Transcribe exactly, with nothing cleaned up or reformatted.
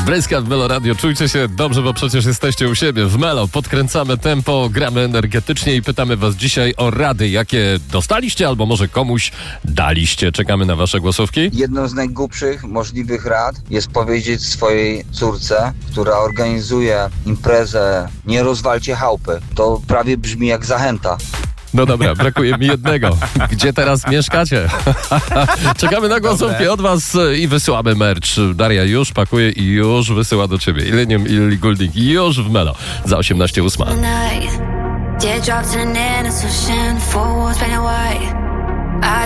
Bryska w Melo Radio. Czujcie się dobrze, bo przecież jesteście u siebie w Melo. Podkręcamy tempo, gramy energetycznie i pytamy was dzisiaj o rady, jakie dostaliście albo może komuś daliście. Czekamy na wasze głosówki. Jedną z najgłupszych możliwych rad jest powiedzieć swojej córce, która organizuje imprezę, nie rozwalcie chałupy. To prawie brzmi jak zachęta. No dobra, brakuje mi jednego. Gdzie teraz mieszkacie? Czekamy na głosówki od was i wysyłamy merch. Daria już pakuje i już wysyła do ciebie. Ilenium Illi Goulding już w Melo. Za osiemnaście ósma.